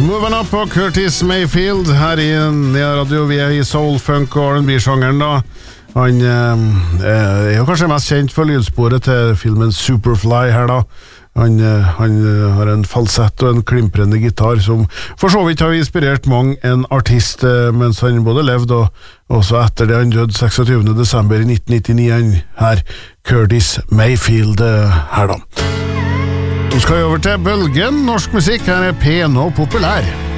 Moving Up på Curtis Mayfield her i Radio. Vi i Soul, Funk og R&B-sjangeren da. Han er jo kanskje mest kjent for lydsporet til filmen Superfly her da. Han har en falsett og en klimprende gitar som for så vidt har inspirert mange en artist mens han både levde og også etter det han døde 26. desember i 1999 her Curtis Mayfield her da. Nå skal vi over til bølgen norsk musikk, her er pen og populær.